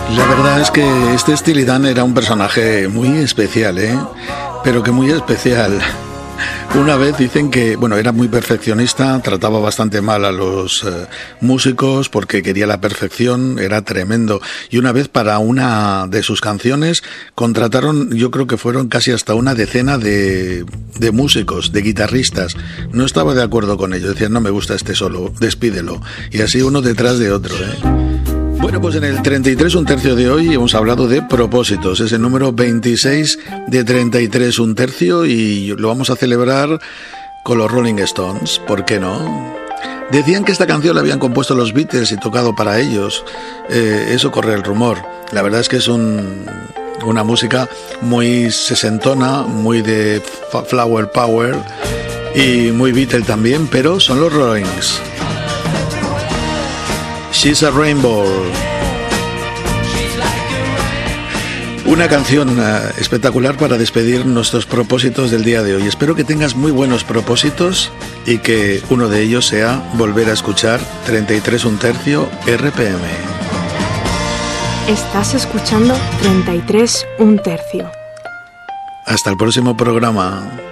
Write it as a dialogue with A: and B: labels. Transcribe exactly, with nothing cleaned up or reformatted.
A: La verdad es que este Steely Dan era un personaje muy especial, ¿eh? Pero que muy especial. Una vez dicen que, bueno, era muy perfeccionista, trataba bastante mal a los eh, músicos porque quería la perfección, era tremendo. Y una vez para una de sus canciones contrataron, yo creo que fueron casi hasta una decena de, de músicos, de guitarristas. No estaba de acuerdo con ello, decían, no me gusta este solo, despídelo. Y así uno detrás de otro, ¿eh? Bueno, pues en el treinta y tres un tercio de hoy hemos hablado de propósitos. Es el número veintiséis de treinta y tres un tercio y lo vamos a celebrar con los Rolling Stones. ¿Por qué no? Decían que esta canción la habían compuesto los Beatles y tocado para ellos. Eh, eso corre el rumor. La verdad es que es un, una música muy sesentona, muy de flower power y muy Beatle también, pero son los Rollings. She's a Rainbow. Una canción uh, espectacular para despedir nuestros propósitos del día de hoy. Espero que tengas muy buenos propósitos y que uno de ellos sea volver a escuchar treinta y tres un tercio R P M.
B: Estás escuchando treinta y tres un tercio.
A: Hasta el próximo programa.